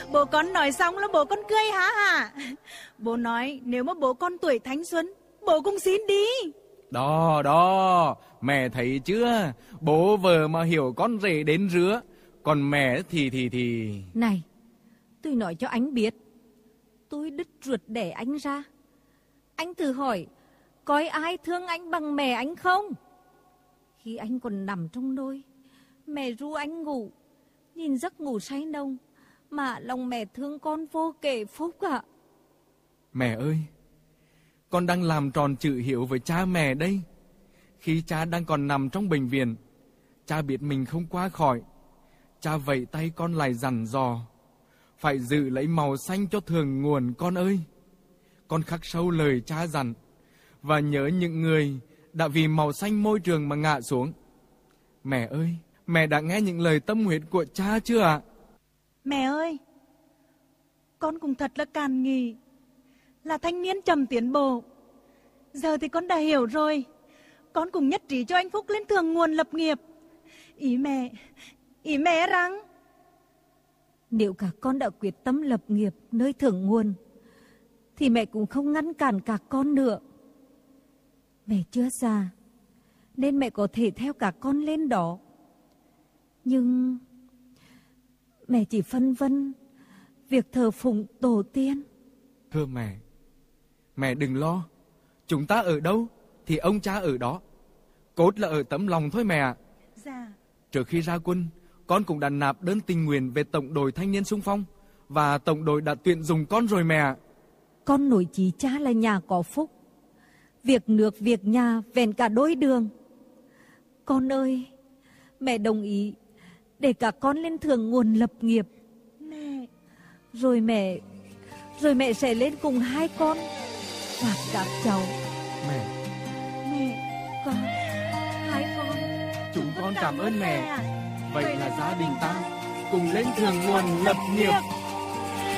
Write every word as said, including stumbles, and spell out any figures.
Bố con nói xong là bố con cười hả hả? Bố nói nếu mà bố con tuổi thanh xuân, bố cũng xin đi. Đó, đó, mẹ thấy chưa? Bố vợ mà hiểu con rể đến rứa, còn mẹ thì thì thì... Này, tôi nói cho anh biết, tôi đứt ruột đẻ anh ra. Anh thử hỏi, coi ai thương anh bằng mẹ anh không? Khi anh còn nằm trong nôi, mẹ ru anh ngủ, nhìn giấc ngủ say nồng, mà lòng mẹ thương con vô kể phúc ạ. Mẹ ơi, con đang làm tròn chữ hiếu với cha mẹ đây. Khi cha đang còn nằm trong bệnh viện, cha biết mình không qua khỏi. Cha vẫy tay con lại dặn dò, phải giữ lấy màu xanh cho thường nguồn con ơi. Con khắc sâu lời cha dặn, và nhớ những người đã vì màu xanh môi trường mà ngã xuống. Mẹ ơi, mẹ đã nghe những lời tâm huyết của cha chưa ạ? Mẹ ơi, con cũng thật là càn nghị, là thanh niên chậm tiến bộ. Giờ thì con đã hiểu rồi. Con cũng nhất trí cho anh Phúc lên thường nguồn lập nghiệp. Ý mẹ, ý mẹ rằng nếu cả con đã quyết tâm lập nghiệp nơi thượng nguồn, thì mẹ cũng không ngăn cản cả con nữa. Mẹ chưa già, nên mẹ có thể theo cả con lên đó. Nhưng mẹ chỉ phân vân việc thờ phụng tổ tiên. Thưa mẹ, mẹ đừng lo. Chúng ta ở đâu thì ông cha ở đó. Cốt là ở tấm lòng thôi mẹ ạ. Dạ. Trước khi ra quân, con cũng đã nạp đơn tình nguyện về tổng đội thanh niên xung phong, và tổng đội đã tuyển dụng con rồi mẹ ạ. Con nổi chí cha là nhà có phúc, việc nước việc nhà vẹn cả đôi đường. Con ơi, mẹ đồng ý để cả con lên thường nguồn lập nghiệp. Mẹ. Rồi mẹ Rồi mẹ sẽ lên cùng hai con và các cháu. Mẹ, Mẹ. Con, hai con. chúng con cảm ơn mẹ. Vậy là gia đình ta cùng lên thường nguồn lập nghiệp.